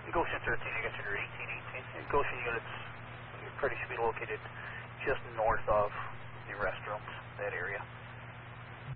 Goshen 13, you got your 1818. Goshen units, pretty should be located just north of